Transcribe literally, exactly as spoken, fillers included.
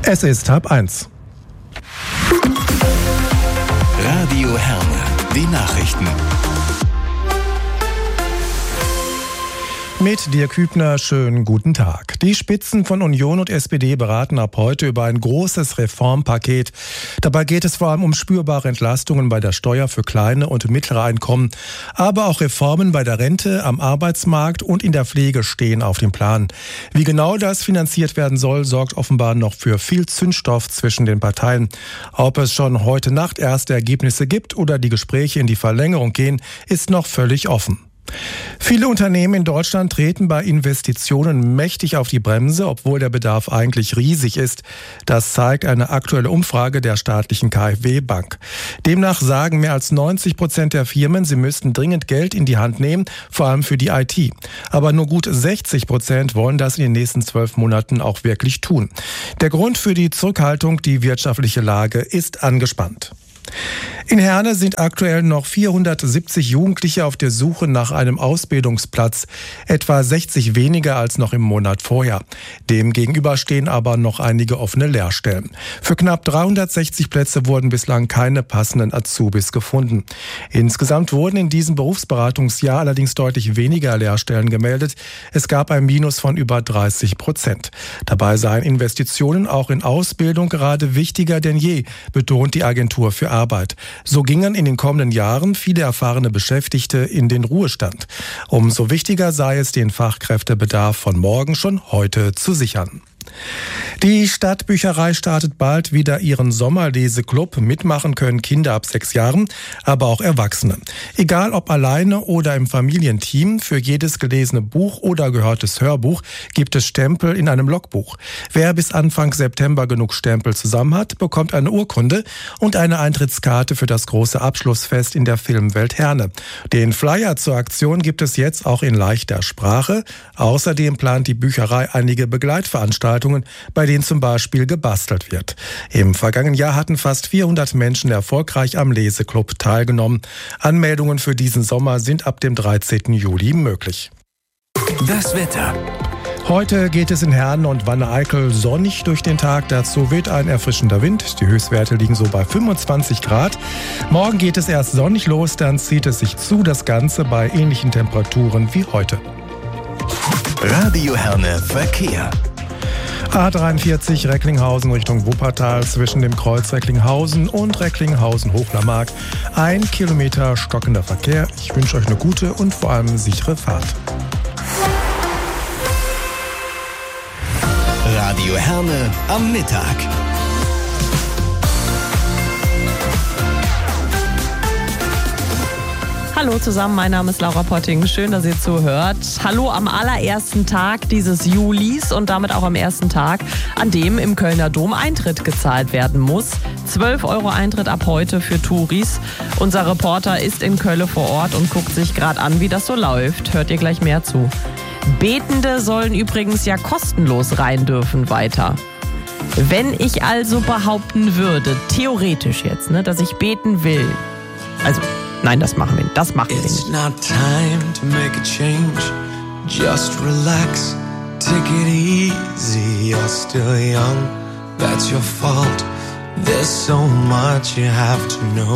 Es ist halb eins. Radio Herne, die Nachrichten. Mit Dirk Hübner, schönen guten Tag. Die Spitzen von Union und S P D beraten ab heute über ein großes Reformpaket. Dabei geht es vor allem um spürbare Entlastungen bei der Steuer für kleine und mittlere Einkommen. Aber auch Reformen bei der Rente, am Arbeitsmarkt und in der Pflege stehen auf dem Plan. Wie genau das finanziert werden soll, sorgt offenbar noch für viel Zündstoff zwischen den Parteien. Ob es schon heute Nacht erste Ergebnisse gibt oder die Gespräche in die Verlängerung gehen, ist noch völlig offen. Viele Unternehmen in Deutschland treten bei Investitionen mächtig auf die Bremse, obwohl der Bedarf eigentlich riesig ist. Das zeigt eine aktuelle Umfrage der staatlichen KfW-Bank. Demnach sagen mehr als neunzig Prozent der Firmen, sie müssten dringend Geld in die Hand nehmen, vor allem für die I T. Aber nur gut sechzig Prozent wollen das in den nächsten zwölf Monaten auch wirklich tun. Der Grund für die Zurückhaltung, die wirtschaftliche Lage, ist angespannt. In Herne sind aktuell noch vierhundertsiebzig Jugendliche auf der Suche nach einem Ausbildungsplatz, etwa sechzig weniger als noch im Monat vorher. Dem gegenüber stehen aber noch einige offene Lehrstellen. Für knapp dreihundertsechzig Plätze wurden bislang keine passenden Azubis gefunden. Insgesamt wurden in diesem Berufsberatungsjahr allerdings deutlich weniger Lehrstellen gemeldet. Es gab ein Minus von über dreißig Prozent. Dabei seien Investitionen auch in Ausbildung gerade wichtiger denn je, betont die Agentur für Arbeit. So gingen in den kommenden Jahren viele erfahrene Beschäftigte in den Ruhestand. Umso wichtiger sei es, den Fachkräftebedarf von morgen schon heute zu sichern. Die Stadtbücherei startet bald wieder ihren Sommerleseklub. Mitmachen können Kinder ab sechs Jahren, aber auch Erwachsene. Egal ob alleine oder im Familienteam, für jedes gelesene Buch oder gehörtes Hörbuch gibt es Stempel in einem Logbuch. Wer bis Anfang September genug Stempel zusammen hat, bekommt eine Urkunde und eine Eintrittskarte für das große Abschlussfest in der Filmwelt Herne. Den Flyer zur Aktion gibt es jetzt auch in leichter Sprache. Außerdem plant die Bücherei einige Begleitveranstaltungen, bei denen zum Beispiel gebastelt wird. Im vergangenen Jahr hatten fast vierhundert Menschen erfolgreich am Leseklub teilgenommen. Anmeldungen für diesen Sommer sind ab dem dreizehnten Juli möglich. Das Wetter. Heute geht es in Herne und Wanne-Eickel sonnig durch den Tag. Dazu weht ein erfrischender Wind. Die Höchstwerte liegen so bei fünfundzwanzig Grad. Morgen geht es erst sonnig los, dann zieht es sich zu. Das Ganze bei ähnlichen Temperaturen wie heute. Radio Herne Verkehr. A dreiundvierzig Recklinghausen Richtung Wuppertal zwischen dem Kreuz Recklinghausen und Recklinghausen-Hochlermark. Ein Kilometer stockender Verkehr. Ich wünsche euch eine gute und vor allem sichere Fahrt. Radio Herne am Mittag. Hallo zusammen, mein Name ist Laura Potting. Schön, dass ihr zuhört. Hallo am allerersten Tag dieses Julis und damit auch am ersten Tag, an dem im Kölner Dom Eintritt gezahlt werden muss. zwölf Euro Eintritt ab heute für Touris. Unser Reporter ist in Köln vor Ort und guckt sich gerade an, wie das so läuft. Hört ihr gleich mehr zu. Betende sollen übrigens ja kostenlos rein dürfen weiter. Wenn ich also behaupten würde, theoretisch jetzt, ne, dass ich beten will, also nein, das machen wir nicht. Das machen wir nicht. It's not time to make a change. Just relax, take it easy. You're still young, that's your fault. There's so much you have to know.